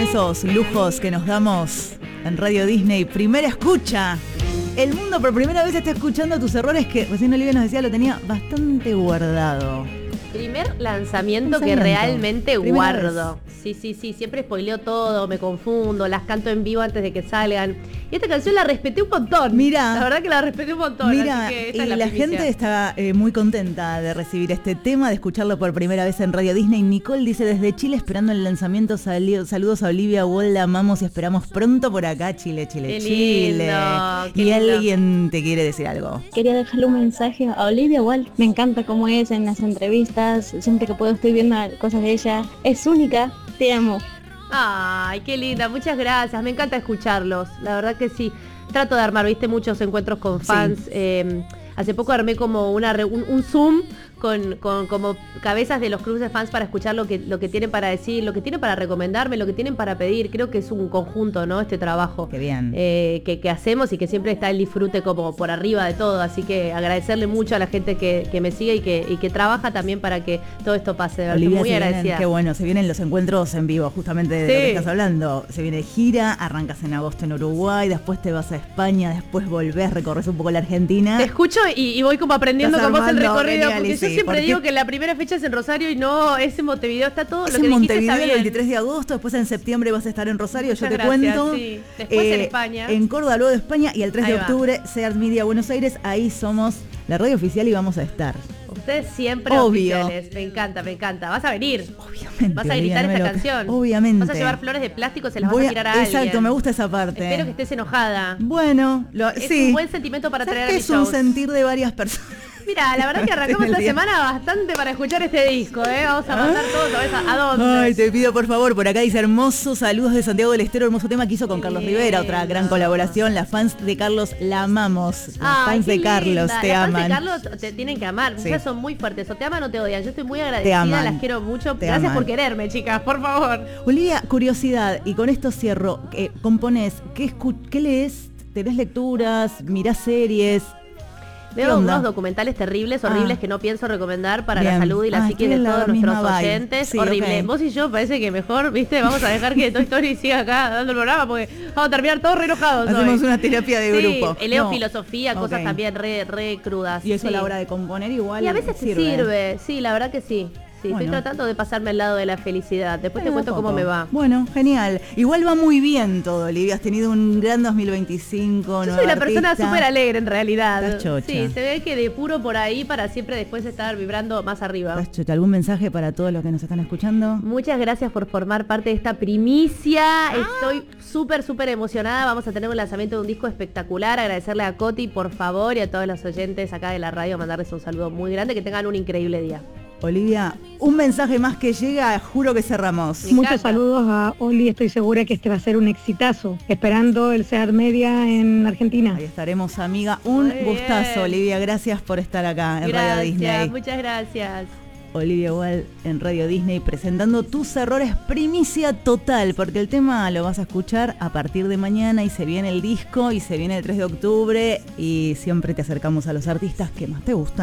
esos lujos que nos damos en Radio Disney. Primera escucha. El mundo por primera vez está escuchando tus errores, que recién Olivia nos decía lo tenía bastante guardado. Primer lanzamiento que realmente guardo. Sí, siempre spoileo todo, me confundo, las canto en vivo antes de que salgan. Y esta canción la respeté un montón. Mira, la verdad que la respeté un montón. Mira, así que esta y es la primicia. gente está muy contenta de recibir este tema, de escucharlo por primera vez en Radio Disney. Nicole dice, desde Chile esperando el lanzamiento, saludos a Olivia Wall, la amamos y esperamos pronto por acá, Chile. Qué lindo, Chile. qué Y lindo. alguien te quiere decir algo. Quería dejarle un mensaje a Olivia Wilde. Me encanta cómo es en las entrevistas. Siempre que puedo estoy viendo cosas de ella. Es única. Te amo. Ay, qué linda, muchas gracias. Me encanta escucharlos, la verdad que sí. Trato de armar, viste, muchos encuentros con fans. Sí. Hace poco armé como un Zoom con como cabezas de los clubes de fans para escuchar lo que tienen para decir, lo que tienen para recomendarme, lo que tienen para pedir. Creo que es un conjunto, ¿no? Este trabajo. Qué bien. Que hacemos y que siempre está el disfrute como por arriba de todo. Así que agradecerle mucho a la gente que me sigue y que trabaja también para que todo esto pase. De verdad, Olivia, muy agradecida. Qué bueno, se vienen los encuentros en vivo, justamente de lo que estás hablando. Se viene gira, arrancas en agosto en Uruguay, después te vas a España, después volvés, recorres un poco la Argentina. Te escucho y voy como aprendiendo Estás con vos el armando, recorrido, genial, porque y yo sí, siempre porque digo que la primera fecha es en Rosario y no es en Montevideo, está todo Es lo que en dijiste Montevideo está el bien. 23 de agosto, después en septiembre vas a estar en Rosario, Muchas yo te gracias, cuento. sí. Después en España. En Córdoba, luego de España, y el 3 de Ahí va. octubre, Seat Media Buenos Aires, ahí somos la radio oficial y vamos a estar. Ustedes siempre Obvio. oficiales, me encanta. Vas a venir. Obviamente. Vas a Olivia, gritar no me esta lo- canción. Obviamente. Vas a llevar flores de plástico, se las vas a tirar a alguien. Exacto, me gusta esa parte. Espero que estés enojada. Bueno, Es sí. un buen sentimiento para ¿Sabes traer a qué mis es un shows? sentir de varias personas? Mira, la verdad que arrancamos En el esta día. semana bastante para escuchar este disco, ¿eh? Vamos a mandar todo cabeza. ¿A dónde? Ay, te pido por favor, por acá dice hermoso, saludos de Santiago del Estero, hermoso tema que hizo con Carlos Rivera, otra gran colaboración. Las fans de Carlos la amamos. Las Ay, fans qué de Carlos linda. te Las aman. fans de Carlos te tienen que amar. Sí. Ellas son muy fuertes. O te aman o te odian. Yo estoy muy agradecida, aman. las quiero mucho. Te Gracias aman. por quererme, chicas, por favor. Olivia, curiosidad, y con esto cierro, componés, ¿qué lees? ¿Tenés lecturas? ¿Mirás series? Veo onda? unos documentales terribles, horribles, Ah. que no pienso recomendar para Bien. la salud y la Ah, psique estoy de en la todos nuestros misma vibe. oyentes. Sí, Horrible. ok. Vos y yo parece que mejor, viste, vamos a dejar que Toy Story siga acá dando el programa porque vamos a terminar todos re enojados Hacemos hoy. una terapia de Sí, grupo. leo No. filosofía, cosas Ok. también re crudas. Y eso sí. a la hora de componer igual Y a veces te sirve, sí, la verdad que sí. Sí, Bueno. estoy tratando de pasarme al lado de la felicidad. Después te Bueno, cuento de a cómo poco. me va. Bueno, genial. Igual va muy bien todo, Olivia. Has tenido un gran 2025. Yo soy una persona súper alegre en realidad. Estás chocha. Sí, se ve que depuro por ahí para siempre después estar vibrando más arriba. ¿Algún mensaje para todos los que nos están escuchando? Muchas gracias por formar parte de esta primicia. Estoy súper emocionada. Vamos a tener un lanzamiento de un disco espectacular. Agradecerle a Coti, por favor, y a todos los oyentes acá de la radio, mandarles un saludo muy grande. Que tengan un increíble día. Olivia, un mensaje más que llega, juro que cerramos. Me Muchos encanta. saludos a Oli, estoy segura que este va a ser un exitazo. Esperando el Seat Media en Argentina. Ahí estaremos, amiga. Un Muy gustazo, bien. Olivia. Gracias por estar acá en Radio Gracias, Disney. muchas gracias. Olivia Wall en Radio Disney presentando tus errores, primicia total, porque el tema lo vas a escuchar a partir de mañana y se viene el disco y se viene el 3 de octubre y siempre te acercamos a los artistas que más te gustan.